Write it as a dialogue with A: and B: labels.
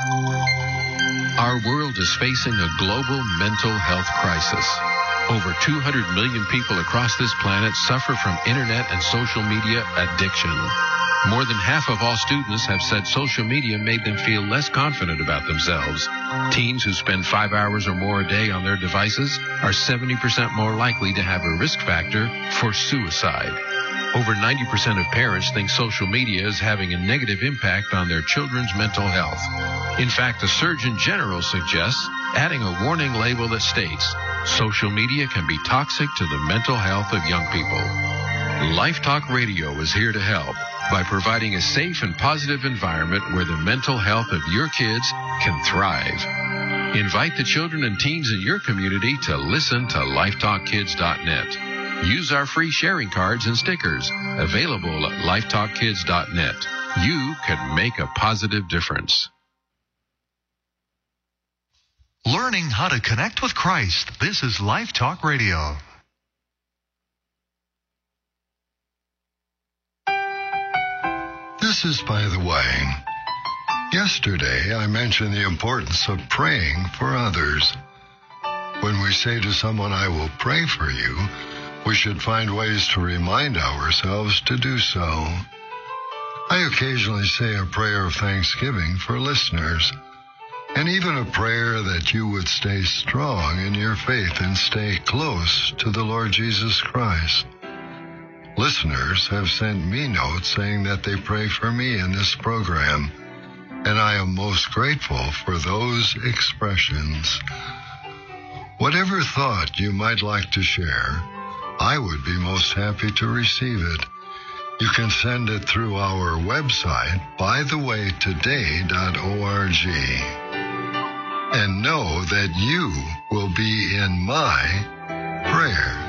A: Our world is facing a global mental health crisis. Over 200 million people across this planet suffer from internet and social media addiction. More than half of all students have said social media made them feel less confident about themselves. Teens who spend 5 hours or more a day on their devices are 70% more likely to have a risk factor for suicide. Over 90% of parents think social media is having a negative impact on their children's mental health. In fact, the Surgeon General suggests adding a warning label that states, social media can be toxic to the mental health of young people. Life Talk Radio is here to help by providing a safe and positive environment where the mental health of your kids can thrive. Invite the children and teens in your community to listen to lifetalkkids.net. Use our free sharing cards and stickers available at lifetalkkids.net. You can make a positive difference.
B: Learning how to connect with Christ. This is Life Talk Radio.
C: This is By the Way. Yesterday, I mentioned the importance of praying for others. When we say to someone, I will pray for you, we should find ways to remind ourselves to do so. I occasionally say a prayer of thanksgiving for listeners, and even a prayer that you would stay strong in your faith and stay close to the Lord Jesus Christ. Listeners have sent me notes saying that they pray for me in this program, and I am most grateful for those expressions. Whatever thought you might like to share, I would be most happy to receive it. You can send it through our website, bythewaytoday.org. And know that you will be in my prayers.